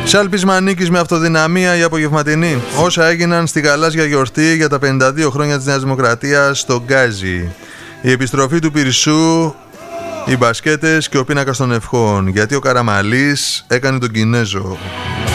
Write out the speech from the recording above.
Σάλπισμα νίκης με αυτοδυναμία η απογευματινή. Όσα έγιναν στη γαλάζια γιορτή για τα 52 χρόνια της Νέας Δημοκρατίας στο Γκάζι. Η επιστροφή του Πυρσού, οι μπασκέτες και ο πίνακας των ευχών. Γιατί ο Καραμαλής έκανε τον Κινέζο.